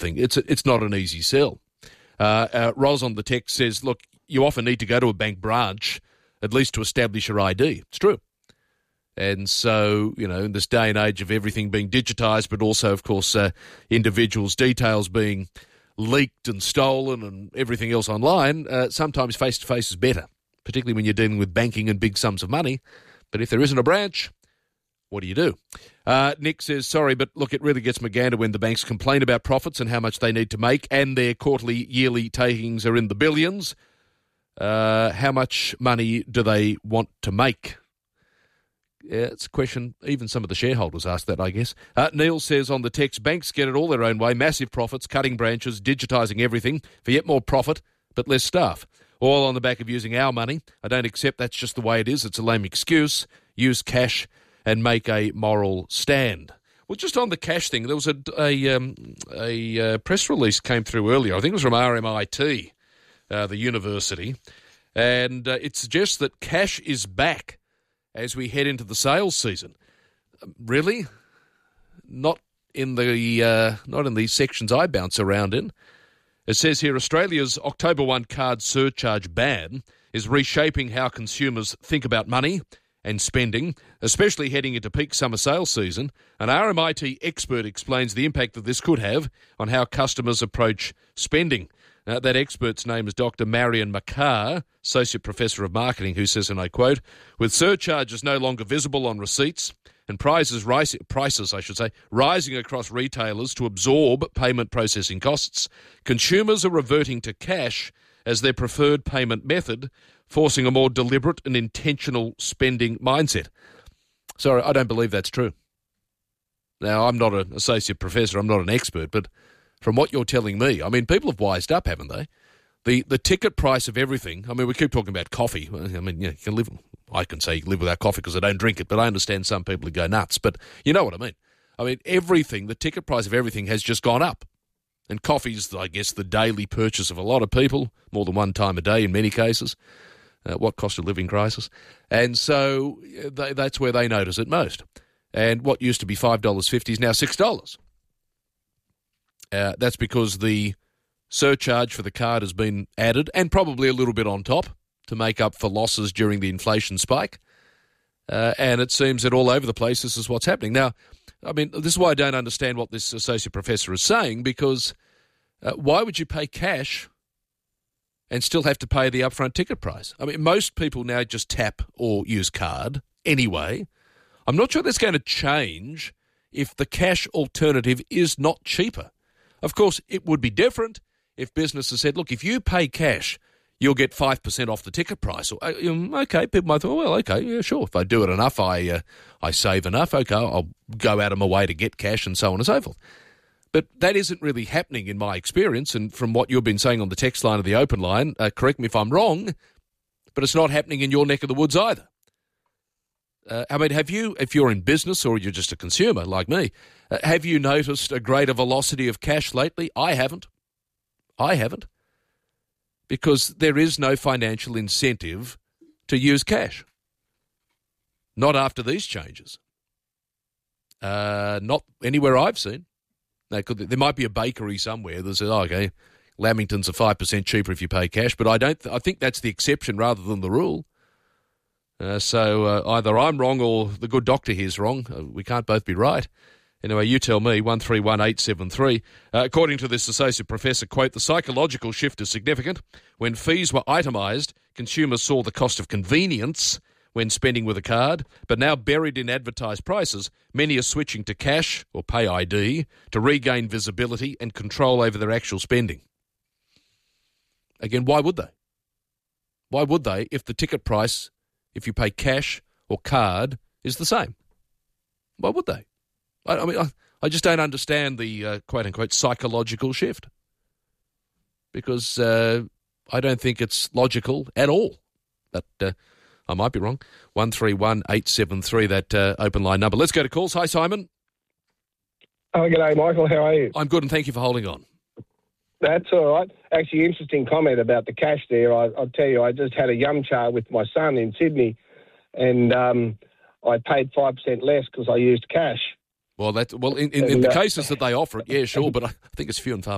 thing. It's not an easy sell. Ros on the text says, look, you often need to go to a bank branch at least to establish your ID. It's true. And so, in this day and age of everything being digitised, but also, of course, individuals' details being leaked and stolen and everything else online, sometimes face-to-face is better, particularly when you're dealing with banking and big sums of money. But if there isn't a branch, what do you do? Nick says, sorry, but look, it really gets me gander when the banks complain about profits and how much they need to make, and their quarterly, yearly takings are in the billions. How much money do they want to make? Yeah, it's a question even some of the shareholders ask that, I guess. Neil says on the text, banks get it all their own way, massive profits, cutting branches, digitising everything for yet more profit but less staff. All on the back of using our money. I don't accept that's just the way it is. It's a lame excuse. Use cash and make a moral stand. Well, just on the cash thing, there was a press release came through earlier. I think it was from RMIT, the university, and it suggests that cash is back as we head into the sales season. Really? Not in the sections I bounce around in. It says here, Australia's October 1 card surcharge ban is reshaping how consumers think about money and spending, especially heading into peak summer sales season. An RMIT expert explains the impact that this could have on how customers approach spending. That expert's name is Dr. Marion McCarr, Associate Professor of Marketing, who says, and I quote, with surcharges no longer visible on receipts and prices rising across retailers to absorb payment processing costs, consumers are reverting to cash as their preferred payment method, forcing a more deliberate and intentional spending mindset. Sorry, I don't believe that's true. Now, I'm not an associate professor, I'm not an expert, but from what you're telling me, I mean, people have wised up, haven't they? The ticket price of everything, I mean, we keep talking about coffee. I mean, you can live, I can say you can live without coffee because I don't drink it, but I understand some people who go nuts. But you know what I mean. I mean, everything, the ticket price of everything has just gone up. And coffee's, I guess, the daily purchase of a lot of people, more than one time a day in many cases. What cost of living crisis? And so that's where they notice it most. And what used to be $5.50 is now $6. That's because the surcharge for the card has been added, and probably a little bit on top to make up for losses during the inflation spike. And it seems that all over the place this is what's happening. Now, I mean, this is why I don't understand what this associate professor is saying, because why would you pay cash and still have to pay the upfront ticket price? I mean, most people now just tap or use card anyway. I'm not sure that's going to change if the cash alternative is not cheaper. Of course, it would be different if businesses said, look, if you pay cash, you'll get 5% off the ticket price. Okay, people might think, well, okay, yeah, sure. If I do it enough, I save enough, okay, I'll go out of my way to get cash and so on and so forth. But that isn't really happening in my experience, and from what you've been saying on the text line of the open line, correct me if I'm wrong, but it's not happening in your neck of the woods either. I mean, if you're in business or you're just a consumer like me, have you noticed a greater velocity of cash lately? I haven't. Because there is no financial incentive to use cash. Not after these changes. Not anywhere I've seen. Now, there might be a bakery somewhere that says, oh, okay, Lamingtons are 5% cheaper if you pay cash, but I think that's the exception rather than the rule. So either I'm wrong or the good doctor here's wrong. We can't both be right. Anyway, you tell me, 131873. According to this associate professor, quote, the psychological shift is significant. When fees were itemised, consumers saw the cost of convenience when spending with a card, but now buried in advertised prices, many are switching to cash or pay ID to regain visibility and control over their actual spending. Again, why would they? Why would they if the ticket price, if you pay cash or card, is the same? Why would they? I mean, I just don't understand the quote-unquote psychological shift, because I don't think it's logical at all. But I might be wrong. 131873, that open line number. Let's go to calls. Hi, Simon. Oh, g'day, Michael. How are you? I'm good, and thank you for holding on. That's all right. Actually, interesting comment about the cash there. I'll tell you, I just had a yum cha with my son in Sydney, and I paid 5% less because I used cash. Well, in the cases that they offer it, yeah, sure, but I think it's few and far